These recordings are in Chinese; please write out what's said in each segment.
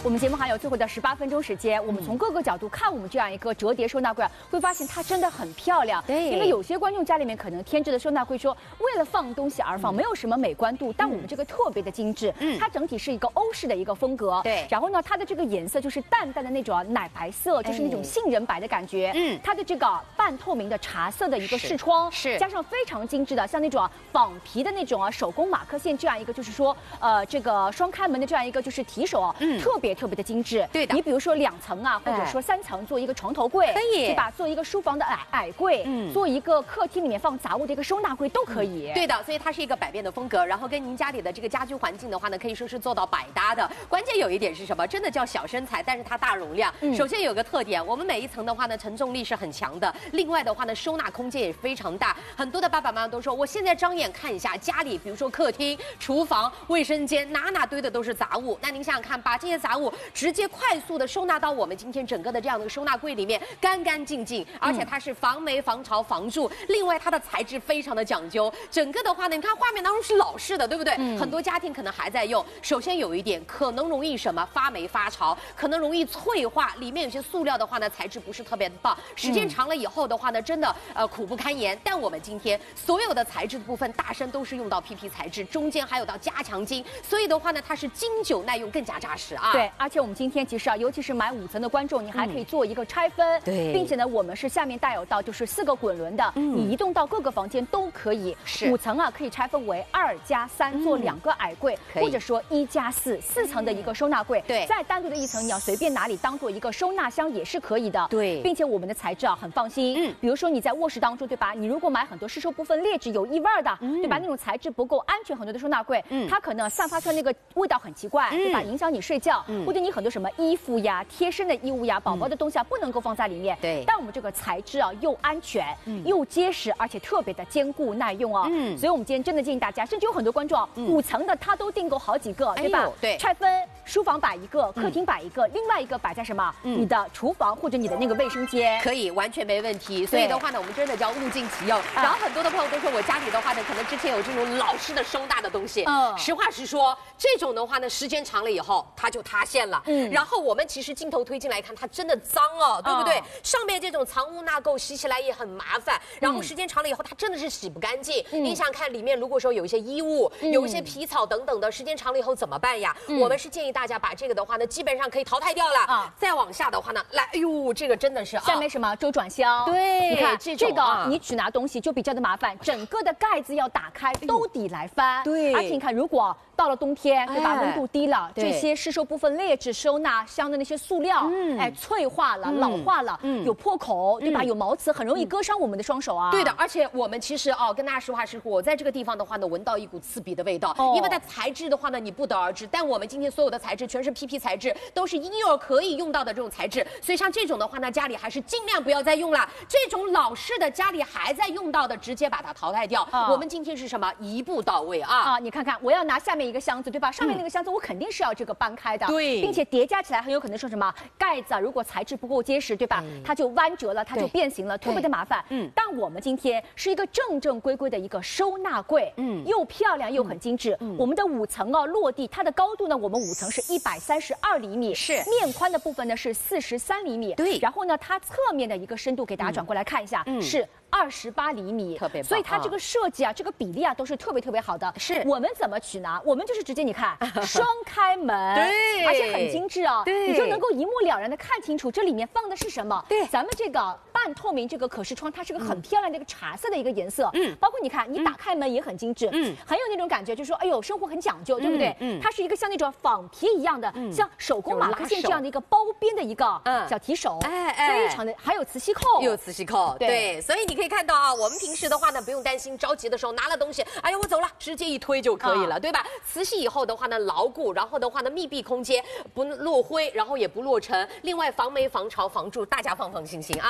我们节目还有最后的18分钟时间，我们从各个角度看我们这样一个折叠收纳柜，会发现它真的很漂亮。 对， 因为有些观众家里面可能添置的收纳柜说为了放东西而放，没有什么美观度，但我们这个特别的精致。它整体是一个欧式的一个风格。 对， 然后呢，它的这个颜色就是淡淡的那种奶白色，就是那种杏仁白的感觉。它的这个半透明的茶色的一个视窗， 是加上非常精致的像那种仿皮的那种手工马克线这样一个，就是说这个双开门的这样一个就是提手特别的精致。 对的， 你比如说2层啊，或者说3层做一个床头柜， 可以， 对吧？做一个书房的矮柜，做一个客厅里面放杂物的一个收纳柜都可以。 对的，所以它是一个百变的风格，然后跟您家里的这个家居环境的话呢，可以说是做到百搭的。关键有一点是什么？真的叫小身材，但是它大容量。首先有个特点，我们每一层的话呢，承重力是很强的。另外的话呢，收纳空间也非常大。很多的爸爸妈妈都说，我现在张眼看一下家里，比如说客厅、厨房、卫生间，哪堆的都是杂物。那您想想看，把这些杂物直接快速的收纳到我们今天整个的这样的收纳柜里面，干干净净，而且它是防霉、防潮、防蛀。另外，它的材质非常的讲究，整个的话呢，你看画面当中是老式的，对不对？很多家庭可能还在用。首先有一点，可能容易什么发霉发潮，可能容易脆化，里面有些塑料的话呢，材质不是特别的棒，时间长了以后的话呢，真的苦不堪言。但我们今天所有的材质的部分，大身都是用到 PP 材质，中间还有到加强筋，所以的话呢，它是经久耐用，更加扎实啊。 对，而且我们今天其实尤其是买5层的观众，你还可以做一个拆分， 对， 并且呢，我们是下面带有到就是4个滚轮的，你移动到各个房间都可以。5层啊，可以拆分为2+3，做2个矮柜，或者说1+4，4层的一个收纳柜。 对， 再单独的1层，你要随便哪里当做一个收纳箱也是可以的。 对， 并且我们的材质啊很放心。比如说你在卧室当中，对吧？你如果买很多湿收部分劣质有异味的，对吧？那种材质不够安全，很多的收纳柜，它可能散发出来那个味道很奇怪，对吧？影响你睡觉，或者你很多什么衣服呀、贴身的衣物呀、宝宝的东西啊，不能够放在里面。 对， 但我们这个材质啊又安全又结实，而且特别的坚固耐用啊。所以我们今天真的建议大家，甚至有很多观众5层的他都订购好几个，对吧？ 对， 拆分，书房摆一个，客厅摆一个，另外一个摆在什么？你的厨房或者你的那个卫生间， 可以完全没问题。所以的话呢，我们真的叫物尽其用。然后很多的朋友都说，我家里的话呢，可能之前有这种老式的收纳的东西。实话实说，这种的话呢，时间长了以后，它就塌陷了。然后我们其实镜头推进来看，它真的脏哦，对不对？上面这种藏污纳垢，洗起来也很麻烦。然后时间长了以后，它真的是洗不干净。你想看里面，如果说有一些衣物，有一些皮草等等的，时间长了以后怎么办呀？我们是建议大家把这个的话呢，基本上可以淘汰掉了。再往下的话呢，来，哎呦，这个真的是下面什么周转箱？ 对， 你看这个你取拿东西就比较的麻烦，整个的盖子要打开，兜底来翻。 对， 而且你看，如果到了冬天，对吧？温度低了，这些湿收部分劣质收纳箱的那些塑料，脆化了、老化了，有破口，对吧？有毛刺，很容易割伤我们的双手啊。 对的，而且我们其实跟大家实话实说，我在这个地方的话呢，闻到一股刺鼻的味道，因为它材质的话呢，你不得而知。但我们今天所有的材质全是 PP 材质，都是婴幼儿可以用到的这种材质，所以像这种的话呢，家里还是尽量不要再用了。这种老式的家里还在用到的，直接把它淘汰掉。我们今天是什么？一步到位啊！ 你看看，我要拿下面一个箱子，对吧？上面那个箱子我肯定是要这个搬开的， 对， 并且叠加起来很有可能说什么盖子如果材质不够结实，对吧？它就弯折了，它就变形了，特别的麻烦。但我们今天是一个正规的一个收纳柜，又漂亮又很精致。我们的5层落地，它的高度呢，我们5层是132厘米， 是面宽的部分呢是43厘米， 对。 然后呢，它侧面的一个深度给大家转过来看一下，是28厘米， 特别棒。 所以它这个设计啊，这个比例啊，都是特别好的。 是我们怎么取拿？我们就是直接你看双开门， 对， 而且很精致啊， 对， 你就能够一目了然的看清楚这里面放的是什么。 对， 咱们这个半透明这个可视窗，它是个很漂亮的一个茶色的一个颜色，包括你看你打开门也很精致，很有那种感觉，就是说哎呦生活很讲究，对不对？它是一个像那种仿皮一样的，像手工马克线这样的一个包边的一个小提手，非常的，还有磁吸扣， 有磁吸扣，对，所以你可以看到啊，我们平时的话呢，不用担心着急的时候拿了东西，哎呀我走了，直接一推就可以了，对吧？磁吸以后的话呢，牢固，然后的话呢，密闭空间，不落灰，然后也不落尘，另外防霉、防潮、防蛀，大家放心啊。 对，我们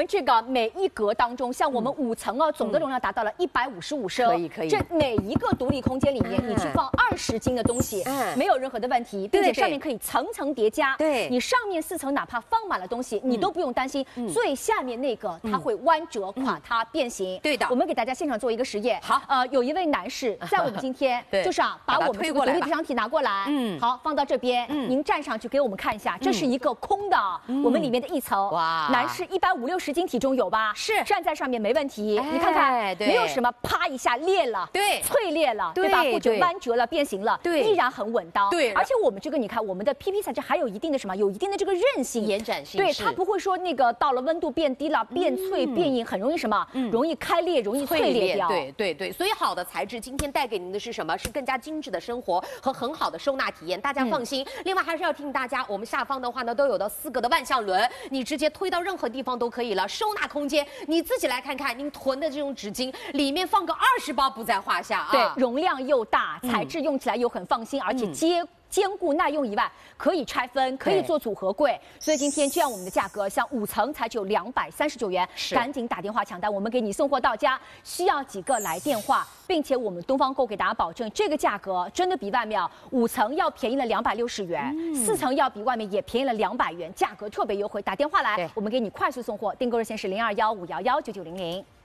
们这个每一格当中，像我们5层哦，总的容量达到了155升， 可以。 这每一个独立空间里面，你去放20斤的东西，没有任何的问题，并且上面可以层层叠加。 对， 你上面4层哪怕放满了东西，你都不用担心最下面那个它会弯折、垮塌、变形。 对的， 我们给大家现场做一个实验。 好， 有一位男士在我们今天就是把我们这个独立皮箱体拿过来，好，放到这边，您站上去给我们看一下，这是一个空的，我们里面的1层。哇，男士一般50-60斤体重有吧？是，站在上面没问题。你看看，没有什么啪一下裂了，对，脆裂了，对吧？或者弯折了、变形了，对，依然很稳当。对，而且我们这个你看，我们的 PP 材质还有一定的什么？有一定的这个韧性、 延展性。 对，它不会说那个到了温度变低了、变脆、变硬，很容易什么？容易开裂、容易脆裂掉。 对，所以好的材质今天带给您的是什么？是更加精致的生活和很好的收纳体验，大家放心。另外还是要提醒大家，我们下方的话呢都有的4个的万向轮，你直接推到任何地方都可以了。收纳空间你自己来看看，您囤的这种纸巾里面放个20包不在话下啊。 对，容量又大，材质用起来又很放心，而且坚固耐用以外，可以拆分，可以做组合柜。所以今天这样我们的价格，像5层才只有239元，赶紧打电话抢单，我们给你送货到家。需要几个来电话，并且我们东方购给大家保证，这个价格真的比外面5层要便宜了260元，4层要比外面也便宜了200元，价格特别优惠。打电话来，我们给你快速送货。订购热线是0215119900。